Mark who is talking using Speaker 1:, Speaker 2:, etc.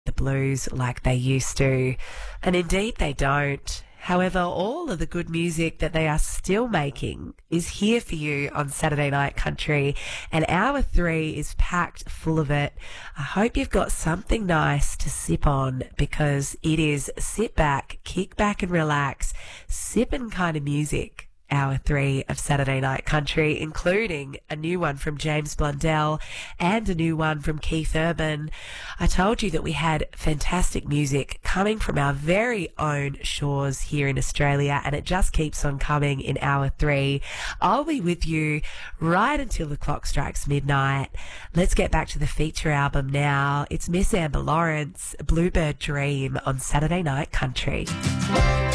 Speaker 1: the blues like they used to. And indeed they don't. However, all of the good music that they are still making is here for you on Saturday Night Country, and hour 3 is packed full of it. I hope you've got something nice to sip on, because it is sit back, kick back and relax, sipping kind of music. Hour 3 of Saturday Night Country, including a new one from James Blundell and a new one from Keith Urban. I told you that we had fantastic music coming from our very own shores here in Australia, and it just keeps on coming in hour 3. I'll be with you right until the clock strikes midnight. Let's get back to the feature album now. It's Miss Amber Lawrence, Bluebird Dream on Saturday Night Country.